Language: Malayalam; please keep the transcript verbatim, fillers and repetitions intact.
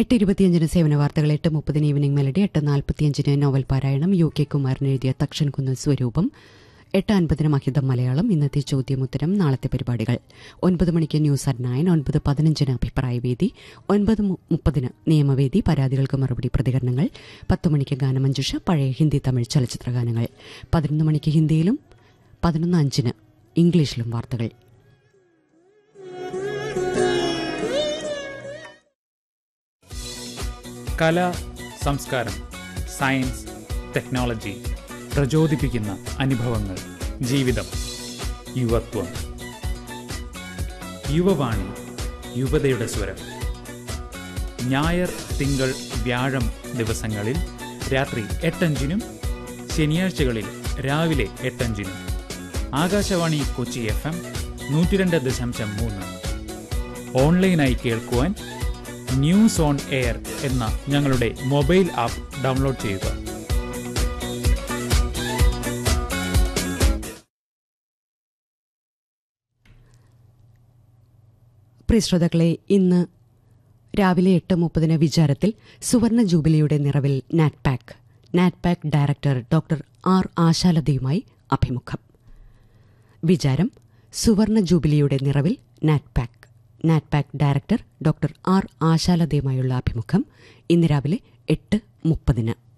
എട്ട് ഇരുപത്തിയഞ്ചിന് സേവന വാർത്തകൾ, എട്ട് മുപ്പതിന് ഈവനിംഗ് മെലഡി, എട്ട് നാൽപ്പത്തിയഞ്ചിന് നോവൽ പാരായണം യു കെ കുമാരൻ എഴുതിയ തക്ഷൻ കുന്ന് സ്വരൂപം, എട്ട് അൻപതിന് മഹിതം മലയാളം. ഇന്നത്തെ ചോദ്യമുത്തരം, നാളത്തെ പരിപാടികൾ. ഒൻപത് മണിക്ക് ന്യൂസ് അറ്റ് നയൻ, ഒൻപത് പതിനഞ്ചിന് അഭിപ്രായവേദി, ഒൻപത് മുപ്പതിന് നിയമവേദി, പരാതികൾക്ക് മറുപടി പ്രതികരണങ്ങൾ, പത്ത് മണിക്ക് ഗാനമഞ്ജുഷ, പഴയ ഹിന്ദി തമിഴ് ചലച്ചിത്ര ഗാനങ്ങൾ, പതിനൊന്ന് മണിക്ക് ഹിന്ദിയിലും പതിനൊന്ന് അഞ്ചിന് ഇംഗ്ലീഷിലും വാർത്തകൾ. കല, സംസ്കാരം, സയൻസ്, ടെക്നോളജി, പ്രചോദിപ്പിക്കുന്ന അനുഭവങ്ങൾ, ജീവിതം, യുവത്വം. യുവവാണി, യുവതയുടെ സ്വരം. ഞായർ, തിങ്കൾ, വ്യാഴം ദിവസങ്ങളിൽ രാത്രി എട്ടഞ്ചിനും ശനിയാഴ്ചകളിൽ രാവിലെ എട്ടഞ്ചിനും ആകാശവാണി കൊച്ചി എഫ് എം നൂറ്റി രണ്ട് ദശാംശം മൂന്ന്. ഓൺലൈനായി കേൾക്കുവാൻ ന്യൂസ് ഓൺ എയർ എന്ന ഞങ്ങളുടെ മൊബൈൽ ആപ്പ് ഡൗൺലോഡ് ചെയ്യുക. പ്രിയ ശ്രോതാക്കളെ, ഇന്ന് രാവിലെ എട്ട് മുപ്പതിന് വിചാരത്തിൽ സുവർണ ജൂബിലിയുടെ നിറവിൽ NATPAC NATPAC director doctor R ആശാലതയുമായി അഭിമുഖം. വിചാരം സുവർണ ജൂബിലിയുടെ നിറവിൽ NATPAC NATPAC director doctor R ആശാലതയുമായുള്ള അഭിമുഖം ഇന്ന് രാവിലെ എട്ട് മുപ്പതിന്.